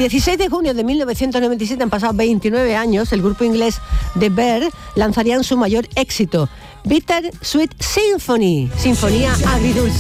16 de junio de 1997, han pasado 29 años, el grupo inglés The Bear lanzarían su mayor éxito, Bitter Sweet Symphony, Sinfonía Agridulce.